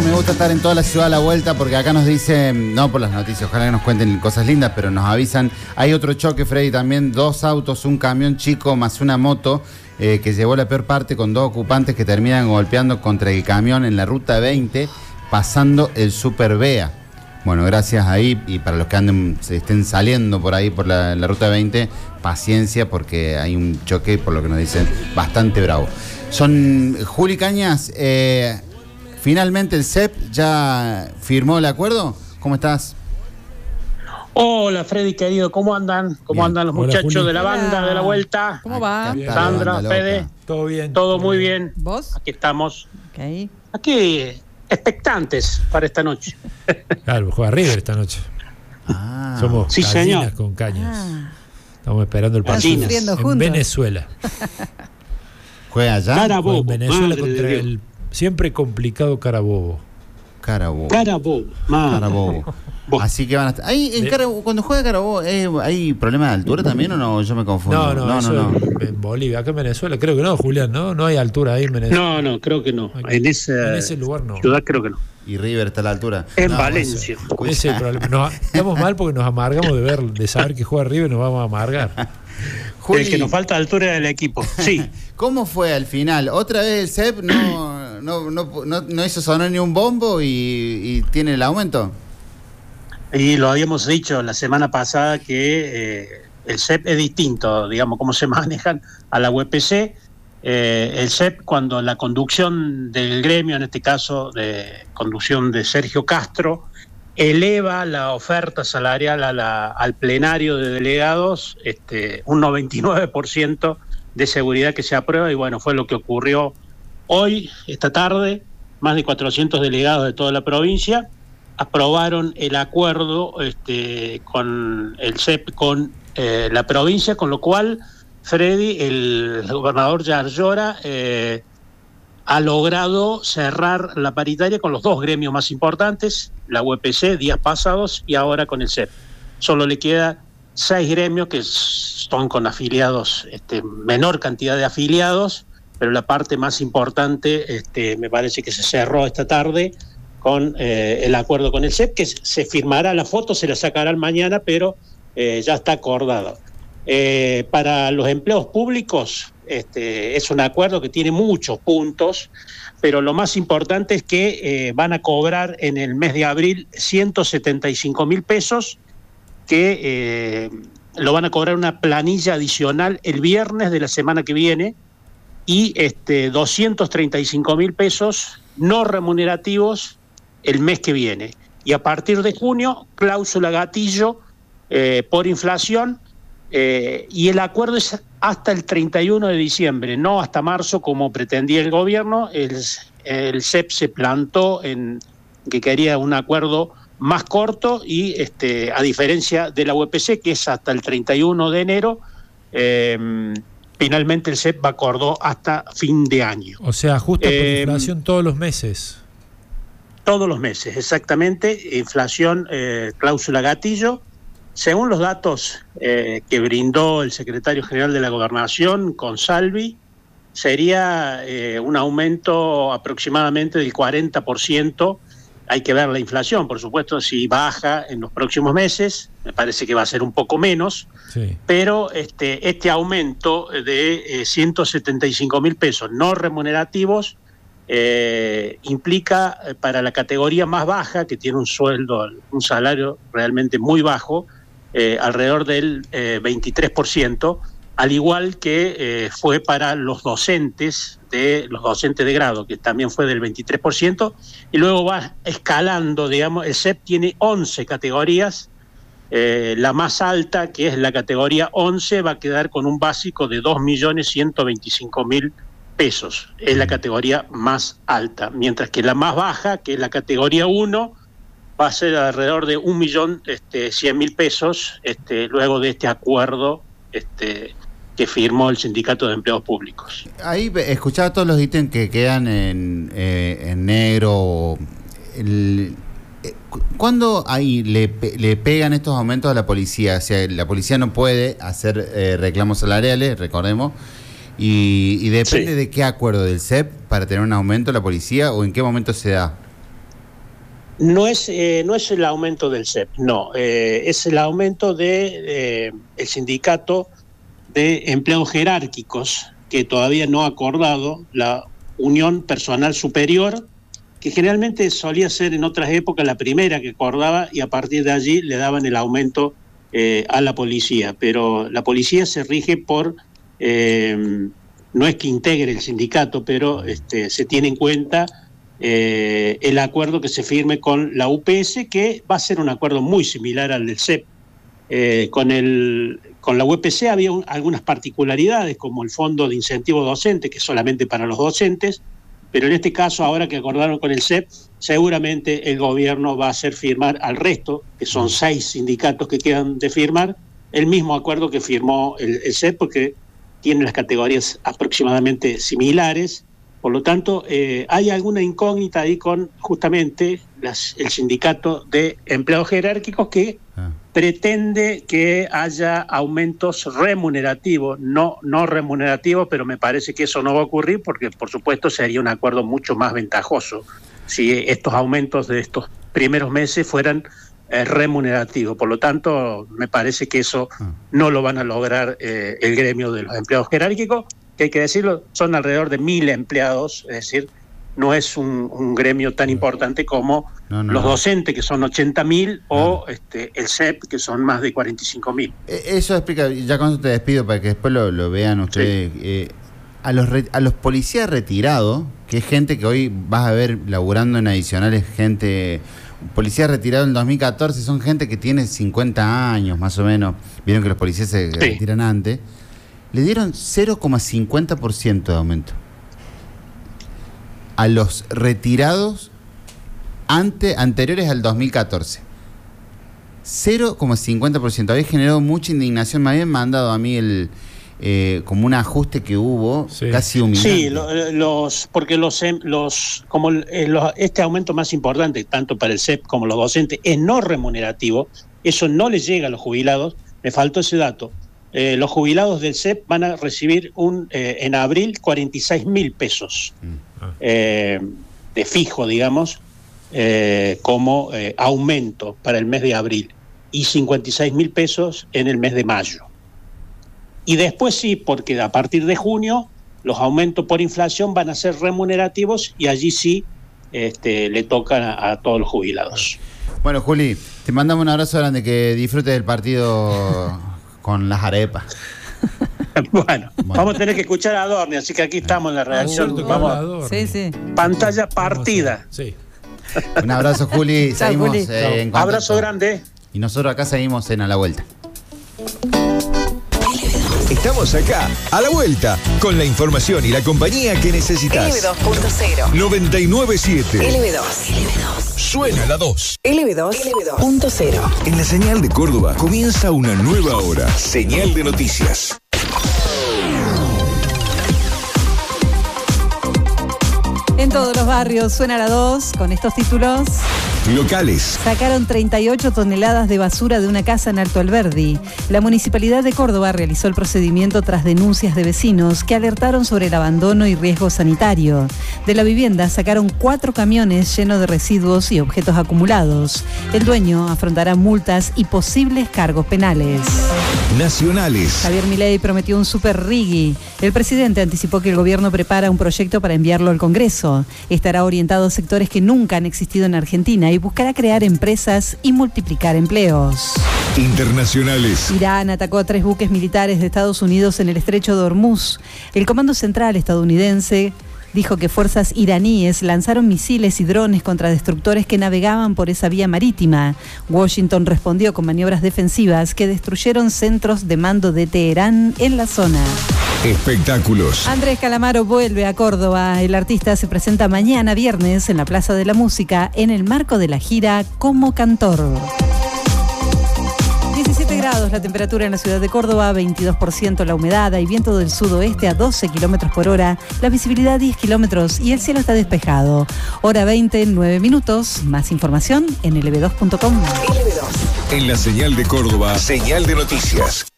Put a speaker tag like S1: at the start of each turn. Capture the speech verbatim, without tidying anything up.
S1: me gusta estar en toda la ciudad a la vuelta porque acá nos dicen, no por las noticias, ojalá que nos cuenten cosas lindas, pero nos avisan, hay otro choque, Freddy, también dos autos, un camión chico más una moto eh, que llevó la peor parte con dos ocupantes que terminan golpeando contra el camión en la ruta veinte, pasando el Super Bea. Bueno, gracias ahí, y para los que anden, se estén saliendo por ahí por la, la ruta veinte, paciencia porque hay un choque, por lo que nos dicen, bastante bravo. Son Juli Cañas, eh, finalmente el C E P ya firmó el acuerdo. ¿Cómo estás?
S2: Hola Freddy querido, ¿cómo andan? ¿Cómo
S1: Bien.
S2: andan los
S3: Hola,
S2: muchachos
S3: Juli.
S2: de la banda,
S4: Hola.
S2: de la vuelta?
S4: ¿Cómo va?
S1: Acá está la
S2: Sandra,
S1: banda
S2: Fede,
S1: loca.
S3: Todo bien.
S2: todo muy bien.
S4: ¿Vos?
S2: Aquí estamos,
S4: Ok.
S2: aquí expectantes para esta noche.
S3: Claro, juega River esta noche.
S1: Ah,
S3: Somos
S2: Sí,
S3: gallinas
S2: señor.
S3: con cañas.
S4: Ah,
S3: Estamos esperando el
S4: están
S3: partido
S4: sufriendo
S3: en
S4: juntos.
S3: Venezuela.
S1: ¿juega allá?
S2: Carabobo,
S3: En Venezuela
S2: madre
S3: contra
S2: de Dios.
S3: el siempre complicado Carabobo.
S1: Carabobo.
S2: Carabobo, madre.
S1: Carabobo.
S2: Vos.
S1: Así que van a estar. Ahí, en
S3: De-
S1: Carabobo, cuando juega Carabobo, eh, ¿hay problema de altura también o no? Yo me confundo.
S3: No, no,
S1: no,
S3: eso
S1: no, no.
S3: En, en Bolivia. Acá en Venezuela creo que no, Julián, ¿no? No hay altura ahí en Venezuela.
S2: No, no, creo que no. En esa
S3: En ese lugar no.
S2: ciudad creo que no.
S1: Y River está a la altura.
S2: En
S1: No,
S2: Valencia.
S1: escucha.
S3: Ese es el problema. Nos- estamos mal porque nos amargamos de ver, de saber que juega River, nos vamos a amargar.
S1: Juli,
S2: El que nos falta altura del equipo. Sí.
S1: ¿cómo fue al final? ¿Otra vez el C E P no, no, no, no, no hizo sonar ni un bombo y, y tiene el aumento?
S2: Y lo habíamos dicho la semana pasada que eh, el C E P es distinto, digamos, cómo se manejan a la U P C. Eh, el C E P, cuando la conducción del gremio, en este caso de conducción de Sergio Castro, eleva la oferta salarial a la, al plenario de delegados, este, un noventa y nueve por ciento de seguridad que se aprueba, y bueno, fue lo que ocurrió hoy, esta tarde. Más de cuatrocientos delegados de toda la provincia aprobaron el acuerdo este, con el C E P, con eh, la provincia, con lo cual Freddy, el gobernador Yarlora, eh, ha logrado cerrar la paritaria con los dos gremios más importantes, la U P C días pasados y ahora con el C E P. Solo le queda seis gremios que son con afiliados, este, menor cantidad de afiliados, pero la parte más importante este, me parece que se cerró esta tarde con eh, el acuerdo con el C E P, que se firmará, la foto se la sacarán mañana, pero eh, ya está acordado. Eh, para los empleos públicos este, es un acuerdo que tiene muchos puntos, pero lo más importante es que eh, van a cobrar en el mes de abril ciento setenta y cinco mil pesos, que eh, lo van a cobrar una planilla adicional el viernes de la semana que viene, y este, doscientos treinta y cinco mil pesos no remunerativos el mes que viene. Y a partir de junio, cláusula gatillo eh, por inflación, eh, y el acuerdo es hasta el treinta y uno de diciembre, no hasta marzo como pretendía el gobierno. El, el C E P se plantó en que quería un acuerdo más corto y este, a diferencia de la U P C, que es hasta el treinta y uno de enero, eh, finalmente el C E P acordó hasta fin de año.
S3: O sea, ajusta por
S2: Eh,
S3: inflación todos los meses.
S2: Todos los meses, exactamente. Inflación, eh, cláusula gatillo. Según los datos eh, que brindó el secretario general de la Gobernación, Consalvi, sería eh, un aumento aproximadamente del cuarenta por ciento. Hay que ver la inflación, por supuesto, si baja en los próximos meses, me parece que va a ser un poco menos,
S3: Sí.
S2: pero este, este aumento de eh, ciento setenta y cinco mil pesos no remunerativos eh, implica eh, para la categoría más baja, que tiene un sueldo, un salario realmente muy bajo, eh, alrededor del eh, veintitrés por ciento, al igual que eh, fue para los docentes de los docentes de grado, que también fue del veintitrés por ciento, y luego va escalando, digamos. El C E P tiene once categorías. Eh, la más alta, que es la categoría once, va a quedar con un básico de dos millones ciento veinticinco mil pesos. Es la categoría más alta. Mientras que la más baja, que es la categoría uno, va a ser alrededor de un millón cien mil pesos, este, luego de este acuerdo este, que firmó el Sindicato de Empleados Públicos.
S1: Ahí escuchaba todos los ítems que quedan en, eh, en negro. El, eh, ¿Cuándo ahí le, le pegan estos aumentos a la policía? O sea, la policía no puede hacer eh, reclamos salariales, recordemos, y, y depende
S2: Sí.
S1: de qué acuerdo del C E P para tener un aumento la policía, o en qué momento se da.
S2: No es, eh, no es el aumento del C E P, no, eh, es el aumento de eh, el sindicato de empleados jerárquicos, que todavía no ha acordado la Unión Personal Superior, que generalmente solía ser en otras épocas la primera que acordaba, y a partir de allí le daban el aumento eh, a la policía. Pero la policía se rige por, eh, no es que integre el sindicato, pero este, se tiene en cuenta Eh, el acuerdo que se firme con la U P S, que va a ser un acuerdo muy similar al del C E P. Eh, con, el, con la U P C había un, algunas particularidades, como el fondo de incentivo docente, que es solamente para los docentes, pero en este caso, ahora que acordaron con el C E P, seguramente el gobierno va a hacer firmar al resto, que son seis sindicatos que quedan de firmar, el mismo acuerdo que firmó el, el C E P, porque tiene las categorías aproximadamente similares. Por lo tanto, eh, hay alguna incógnita ahí con justamente las, el sindicato de empleados jerárquicos que ah. pretende que haya aumentos remunerativos, no, no remunerativos, pero me parece que eso no va a ocurrir porque, por supuesto, sería un acuerdo mucho más ventajoso si estos aumentos de estos primeros meses fueran eh, remunerativos. Por lo tanto, me parece que eso ah. no lo van a lograr eh, el gremio de los empleados jerárquicos, que hay que decirlo, son alrededor de mil empleados, es decir, no es un, un gremio tan importante como no, no, los docentes, que son ochenta mil, no. o este, el C E P, que son más de cuarenta y cinco mil.
S1: Eso explica, ya con eso te despido para que después lo, lo vean ustedes. Sí. Eh, a, los re, a los policías retirados, que es gente que hoy vas a ver laburando en adicionales, gente... Policías retirados en el dos mil catorce son gente que tiene cincuenta años, más o menos. Vieron que los policías se sí. retiran antes. Le dieron cero coma cincuenta por ciento de aumento a los retirados ante, anteriores al dos mil catorce. cero coma cincuenta por ciento. Había generado mucha indignación. Me habían mandado a mí el eh, como un ajuste que hubo, sí. casi humillante.
S2: Sí, lo, los, porque los, los como el, los, este aumento más importante, tanto para el C E P como los docentes, es no remunerativo. Eso no les llega a los jubilados. Me faltó ese dato. Eh, los jubilados del C E P van a recibir un eh, en abril cuarenta y seis mil pesos eh, de fijo, digamos, eh, como eh, aumento para el mes de abril, y cincuenta y seis mil pesos en el mes de mayo. Y después sí, porque a partir de junio los aumentos por inflación van a ser remunerativos y allí sí este, le tocan a, a todos los jubilados.
S1: Bueno, Juli, te mandamos un abrazo grande, que disfrutes del partido con las arepas.
S2: Bueno, bueno, vamos a tener que escuchar a Adorni, así que aquí estamos en la redacción. Uh, vamos.
S4: Sí, sí.
S2: Pantalla partida.
S3: Sí.
S1: Un abrazo, Juli.
S4: Chao,
S1: seguimos
S4: Juli.
S1: Eh, en
S2: abrazo grande.
S1: Y nosotros acá seguimos en A la Vuelta.
S5: Estamos acá, a la vuelta, con la información y la compañía que necesitas.
S6: L B dos punto cero.
S5: noventa y nueve siete.
S6: L B dos. L B dos.
S5: Suena la dos.
S6: L B dos punto cero.
S5: En la señal de Córdoba comienza una nueva hora. Señal de noticias.
S4: En todos los barrios suena la dos con estos títulos.
S5: Locales.
S4: Sacaron treinta y ocho toneladas de basura de una casa en Alto Alberdi. La Municipalidad de Córdoba realizó el procedimiento tras denuncias de vecinos que alertaron sobre el abandono y riesgo sanitario. De la vivienda sacaron cuatro camiones llenos de residuos y objetos acumulados. El dueño afrontará multas y posibles cargos penales.
S5: Nacionales.
S4: Javier Milei prometió un super rigui. El presidente anticipó que el gobierno prepara un proyecto para enviarlo al Congreso. Estará orientado a sectores que nunca han existido en Argentina y buscará crear empresas y multiplicar empleos.
S5: Internacionales.
S4: Irán atacó a tres buques militares de Estados Unidos en el estrecho de Hormuz. El Comando Central estadounidense dijo que fuerzas iraníes lanzaron misiles y drones contra destructores que navegaban por esa vía marítima. Washington respondió con maniobras defensivas que destruyeron centros de mando de Teherán en la zona.
S5: Espectáculos.
S4: Andrés Calamaro vuelve a Córdoba. El artista se presenta mañana viernes en la Plaza de la Música en el marco de la gira como cantor. diecisiete grados la temperatura en la ciudad de Córdoba, veintidós por ciento la humedad, hay viento del sudoeste a doce kilómetros por hora, la visibilidad diez kilómetros y el cielo está despejado. Hora veinte, nueve minutos. Más información en L B dos punto com.
S5: En la señal de Córdoba, señal de noticias.